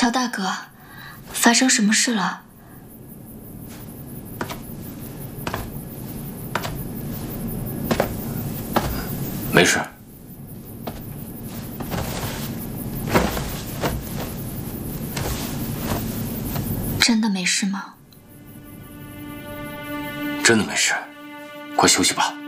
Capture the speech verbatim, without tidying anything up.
乔大哥，发生什么事了？ 没事。 真的没事吗？ 真的没事，快休息吧。